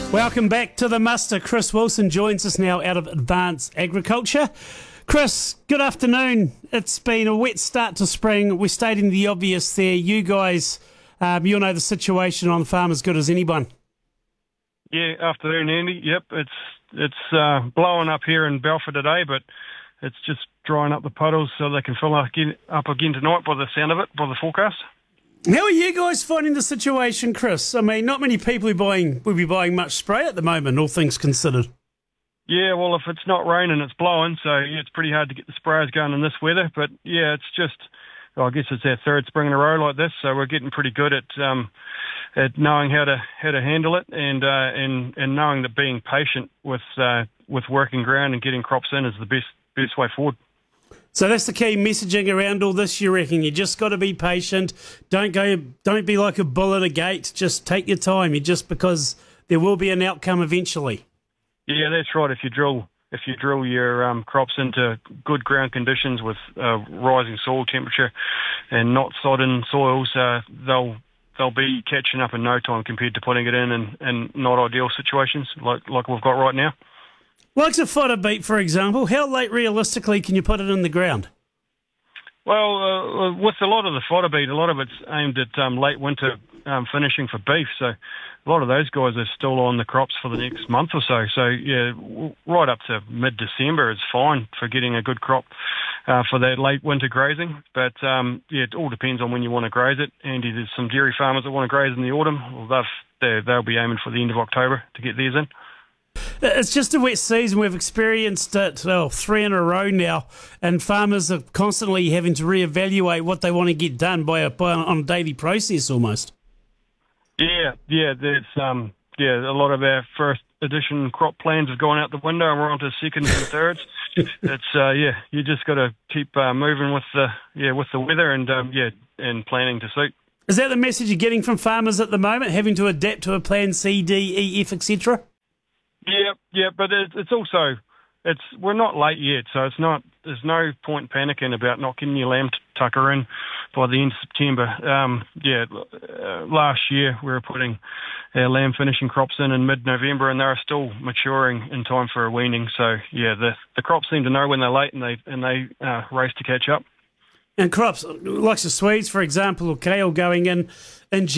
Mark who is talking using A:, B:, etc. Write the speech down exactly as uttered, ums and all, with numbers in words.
A: Welcome back to the muster. Chris Wilson joins us now out of Advance Agriculture. Chris, good afternoon. It's been a wet start to spring. We're stating the obvious there. You guys, um, you'll know the situation on the farm as good as anyone.
B: Yeah, afternoon, Andy. Yep, it's it's uh, blowing up here in Belford today, but it's just drying up the puddles so they can fill up again, up again tonight by the sound of it, by the forecast.
A: How are you guys finding the situation, Chris? I mean, not many people are buying will be buying much spray at the moment, all things considered.
B: Yeah, well, if it's not raining, it's blowing, so yeah, it's pretty hard to get the sprayers going in this weather. But yeah, it's just, well, I guess it's our third spring in a row like this, so we're getting pretty good at um, at knowing how to how to handle it, and uh, and and knowing that being patient with uh, with working ground and getting crops in is the best best way forward.
A: So that's the key messaging around all this, you reckon? You just got to be patient. Don't go. Don't be like a bull at a gate. Just take your time. You just because there will be an outcome eventually.
B: Yeah, that's right. If you drill, if you drill your um, crops into good ground conditions with uh, rising soil temperature and not sodden soils, uh, they'll they'll be catching up in no time compared to putting it in in, in not ideal situations like like we've got right now.
A: Like a fodder beet, for example, how late realistically can you put it in the ground?
B: Well, uh, with a lot of the fodder beet, a lot of it's aimed at um, late winter um, finishing for beef. So a lot of those guys are still on the crops for the next month or so. So, yeah, right up to mid-December is fine for getting a good crop uh, for that late winter grazing. But, um, yeah, it all depends on when you want to graze it. Andy, there's some dairy farmers that want to graze in the autumn. Well, they've, they'll be aiming for the end of October to get theirs in.
A: It's just a wet season. We've experienced it oh, three in a row now, and farmers are constantly having to reevaluate what they want to get done by a, by on a daily process almost.
B: Yeah, yeah, there's um, yeah, a lot of our first edition crop plans have gone out the window, and we're on to seconds and thirds. It's uh, yeah, you just got to keep uh, moving with the yeah with the weather and um, yeah and planning to suit.
A: Is that the message you're getting from farmers at the moment, having to adapt to a plan C, D, E, F, et cetera?
B: Yeah, yeah, but it's, it's also, it's we're not late yet, so it's not. There's no point panicking about not getting your lamb tucker in by the end of September. Um, yeah, uh, last year we were putting our lamb finishing crops in in mid-November, and they are still maturing in time for a weaning. So yeah, the the crops seem to know when they're late, and they and they uh, race to catch up.
A: And crops like the Swedes, for example, or kale going in in